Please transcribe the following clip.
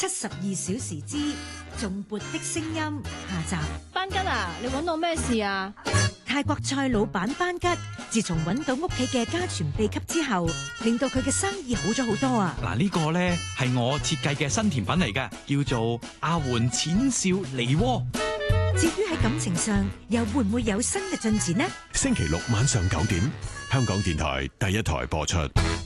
72小時之頌缽的聲音下集。 班吉啊，你揾我咩事啊？ 泰國菜老闆班吉自從揾到屋企嘅家傳秘笈之後，令到佢嘅生意好咗好多啊！ 嗱，呢個呢係我設計嘅新甜品嚟㗎，叫做阿媛淺笑梨窩。 至於喺感情上，又會唔會有新嘅進展呢？ 星期六晚上9點，香港電台第一台播出。